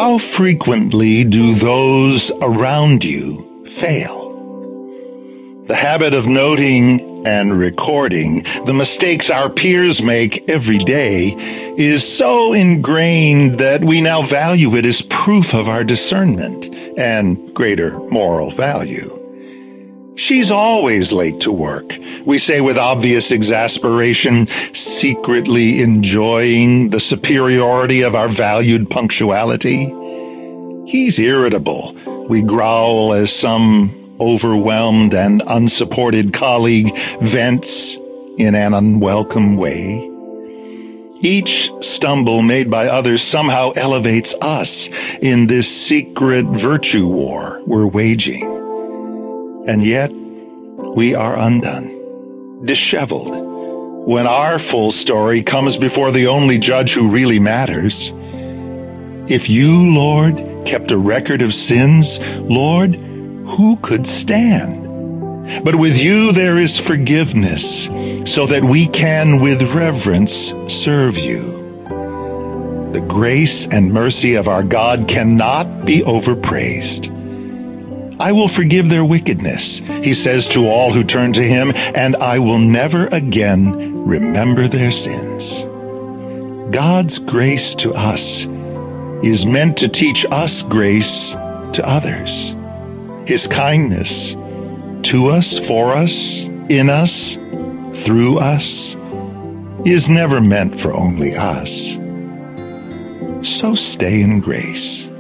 how frequently do those around you fail? The habit of noting and recording the mistakes our peers make every day is so ingrained that we now value it as proof of our discernment and greater moral value. She's always late to work, we say with obvious exasperation, secretly enjoying the superiority of our valued punctuality. He's irritable, we growl as some overwhelmed and unsupported colleague vents in an unwelcome way. Each stumble made by others somehow elevates us in this secret virtue war we're waging. And yet, we are undone, disheveled, when our full story comes before the only judge who really matters. If you, Lord, kept a record of sins, Lord, who could stand? But with you there is forgiveness, so that we can with reverence serve you. The grace and mercy of our God cannot be overpraised. I will forgive their wickedness, he says to all who turn to him, and I will never again remember their sins. God's grace to us is meant to teach us grace to others. His kindness to us, for us, in us, through us, is never meant for only us. So stay in grace.